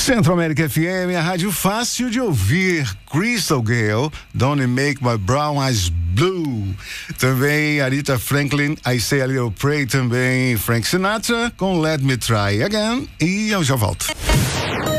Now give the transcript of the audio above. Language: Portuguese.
Centro América FM, a rádio fácil de ouvir. Crystal Gale, Don't Make My Brown Eyes Blue. Também Aretha Franklin, I Say a Little Pray. Também Frank Sinatra com Let Me Try Again. E eu já volto.